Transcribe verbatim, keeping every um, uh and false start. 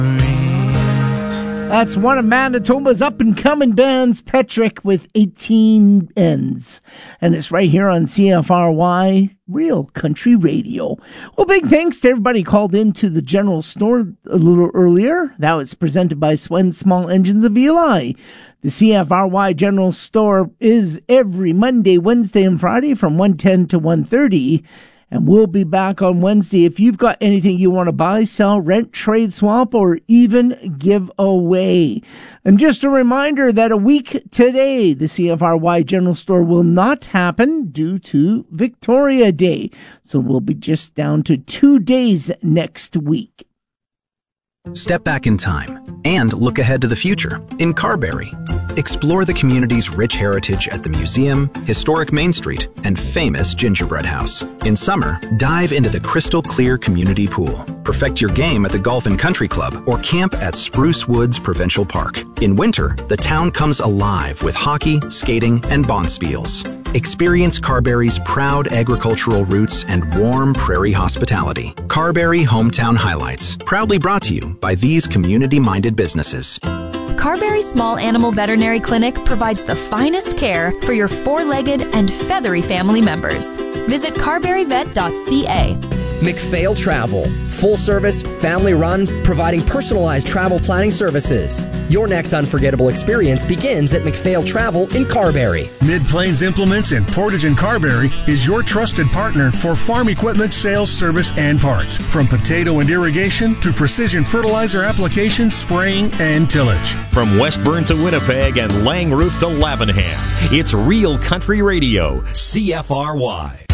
That's one of Manitoba's up-and-coming bands, Petrick, with eighteen Ends. And it's right here on C F R Y, Real Country Radio. Well, big thanks to everybody called into the general store a little earlier. That was presented by Swen Small Engines of Eli. The C F R Y General Store is every Monday, Wednesday, and Friday from one ten to one thirty. And we'll be back on Wednesday. If you've got anything you want to buy, sell, rent, trade, swap, or even give away. And just a reminder that a week today, the C F R Y General Store will not happen due to Victoria Day. So we'll be just down to two days next week. Step back in time and look ahead to the future in Carberry. Explore the community's rich heritage at the museum, historic Main Street, and famous Gingerbread House. In summer, dive into the crystal clear community pool. Perfect your game at the Golf and Country Club or camp at Spruce Woods Provincial Park. In winter, the town comes alive with hockey, skating, and bonspiels. Experience Carberry's proud agricultural roots and warm prairie hospitality. Carberry Hometown Highlights, proudly brought to you by these community-minded businesses. Carberry Small Animal Veterinary Clinic provides the finest care for your four-legged and feathery family members. Visit carberry vet dot c a. McPhail Travel, full service, family run, providing personalized travel planning services. Your next unforgettable experience begins at McPhail Travel in Carberry. Mid-Plains Implements in Portage and Carberry is your trusted partner for farm equipment sales, service, and parts. From potato and irrigation to precision fertilizer application, spraying, and tillage. From Westburn to Winnipeg and Langroof to Lavenham, it's Real Country Radio, C F R Y.